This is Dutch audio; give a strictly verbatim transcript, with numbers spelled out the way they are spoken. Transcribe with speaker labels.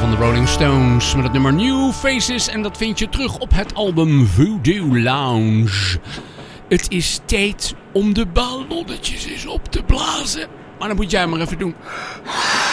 Speaker 1: van de Rolling Stones met het nummer New Faces. En dat vind je terug op het album Voodoo Lounge. Het is tijd om de ballonnetjes eens op te blazen. Maar dat moet jij maar even doen.